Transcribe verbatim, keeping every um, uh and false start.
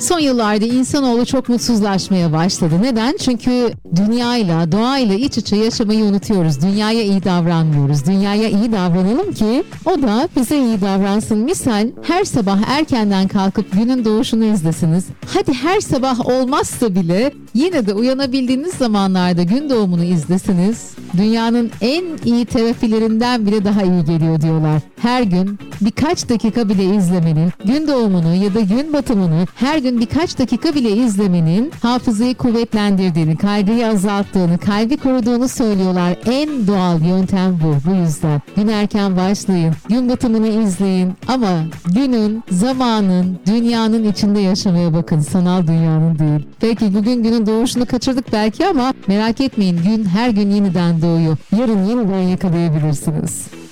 Son yıllarda insanoğlu çok mutsuzlaşmaya başladı. Neden? Çünkü dünyayla, doğayla iç içe yaşamayı unutuyoruz. Dünyaya iyi davranmıyoruz. Dünyaya iyi davranalım ki o da bize iyi davransın. Misal her sabah erkenden kalkıp günün doğuşunu izlesiniz. Hadi her sabah olmazsa bile yine de uyanabildiğiniz zamanlarda gün doğumunu izlesiniz. Dünyanın en iyi terapilerinden bile daha iyi geliyor diyorlar. Her gün birkaç dakika bile izlemenin, gün doğumunu ya da gün batımını her gün birkaç dakika bile izlemenin hafızayı kuvvetlendirdiğini, kaygıyı azalttığını, kalbi koruduğunu söylüyorlar. En doğal yöntem bu. Bu yüzden gün erken başlayın, gün batımını izleyin ama günün, zamanın, dünyanın içinde yaşamaya bakın. Sanal dünyanın değil. Peki bugün günün doğuşunu kaçırdık belki ama merak etmeyin, gün her gün yeniden doğuyor. Yarın yeniden yakalayabilirsiniz.